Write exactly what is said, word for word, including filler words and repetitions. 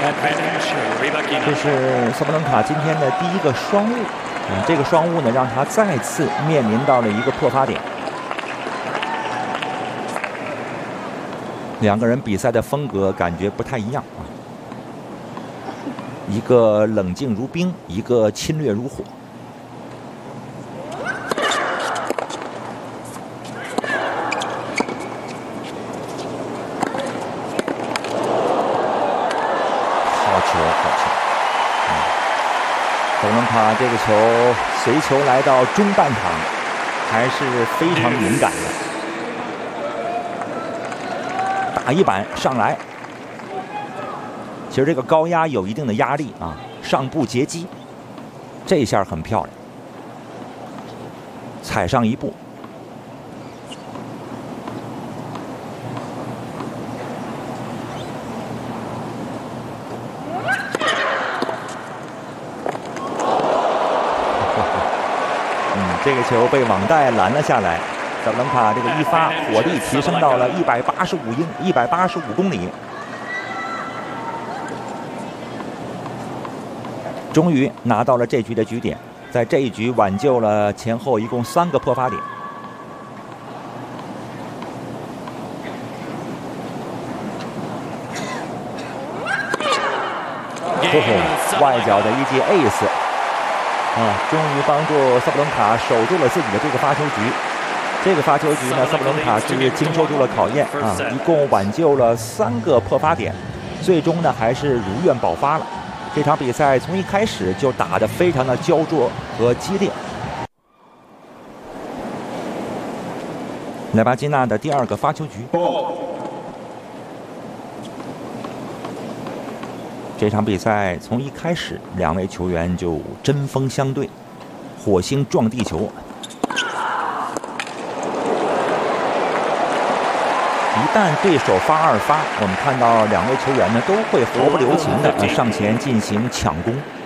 这是萨布伦卡今天的第一个双误，嗯，这个双误呢，让他再次面临到了一个破发点。两个人比赛的风格感觉不太一样啊，一个冷静如冰，一个侵略如火。好球，好球！嗯，萨布伦卡这个球随球来到中半场，还是非常敏感的。打一板上来，其实这个高压有一定的压力啊，上步截击，这一下很漂亮，踩上一步。嗯，这个球被网袋拦了下来。萨布伦卡这个一发火力提升到了一百八十五英一百八十五公里，终于拿到了这局的局点，在这一局挽救了前后一共三个破发点。嘿嘿，外角的一记 ace 啊，终于帮助萨布伦卡守住了自己的这个发球局。这个发球局呢，萨布伦卡是经受住了考验啊，一共挽救了三个破发点，最终呢还是如愿爆发了。这场比赛从一开始就打得非常的焦灼和激烈。莱巴金娜的第二个发球局，这场比赛从一开始两位球员就针锋相对，火星撞地球。一旦对手发二发，我们看到两位球员呢都会毫不留情的上前进行抢攻。